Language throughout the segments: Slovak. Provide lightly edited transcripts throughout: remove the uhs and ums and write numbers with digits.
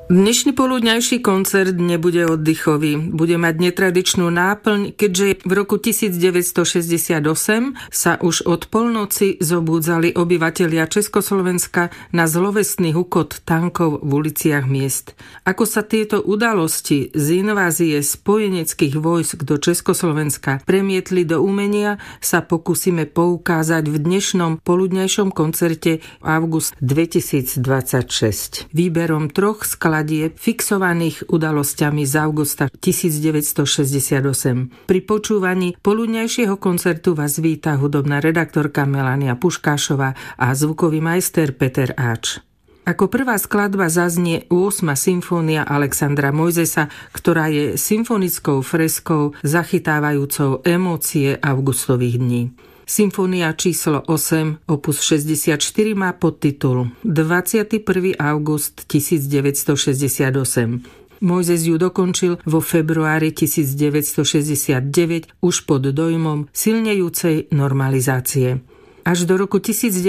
Dnešný poludňajší koncert nebude oddychový. Bude mať netradičnú náplň, keďže v roku 1968 sa už od polnoci zobúdzali obyvatelia Československa na zlovestný hukot tankov v uliciach miest. Ako sa tieto udalosti z invázie spojeneckých vojsk do Československa premietli do umenia, sa pokúsime poukázať v dnešnom poludňajšom koncerte August 2026. Výberom troch skladieb fixovaných udalosťami z augusta 1968. Pri počúvaní poludňajšieho koncertu vás víta hudobná redaktorka Melania Puškášová a zvukový majster Peter Áč. Ako prvá skladba zaznie 8. symfónia Alexandra Mojzesa, ktorá je symfonickou freskou zachytávajúcou emócie augustových dní. Symfónia číslo 8, opus 64 má podtitul 21. august 1968. Mojzes ju dokončil vo februári 1969 už pod dojmom silnejúcej normalizácie. Až do roku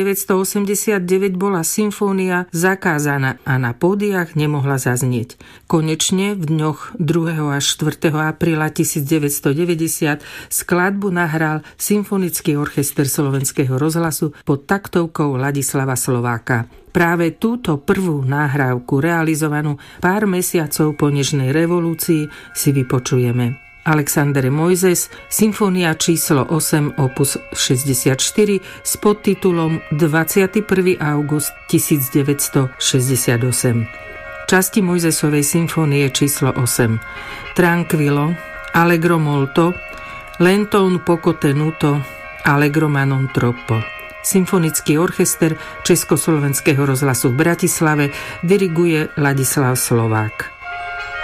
1989 bola symfónia zakázaná a na pódiach nemohla zaznieť. Konečne v dňoch 2. až 4. apríla 1990 skladbu nahral Symfonický orchester Slovenského rozhlasu pod taktovkou Ladislava Slováka. Práve túto prvú nahrávku, realizovanú pár mesiacov po nežnej revolúcii, si vypočujeme. Alexander Mojzes, symfónia číslo 8, opus 64 s podtitulom 21. august 1968. Časti Mojzesovej symfónie číslo 8. Tranquillo, allegro molto, lento un poco tenuto, allegro ma non troppo. Symfonický orchester Československého rozhlasu v Bratislave diriguje Ladislav Slovák.